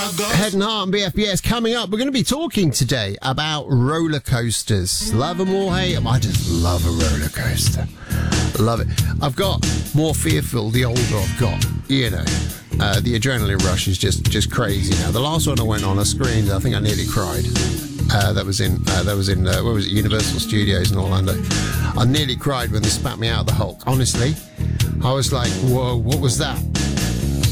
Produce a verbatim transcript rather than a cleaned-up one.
Head and Heart and B F B S coming up. We're going to be talking today about roller coasters. Love them or hate them. I just love a roller coaster. Love it. I've got more fearful the older I've got. You know, uh, the adrenaline rush is just, just crazy now. The last one I went on, I screamed. I think I nearly cried. Uh, that was in uh, that was in uh, where was it? Universal Studios in Orlando. I nearly cried when they spat me out of the Hulk. Honestly, I was like, whoa, what was that?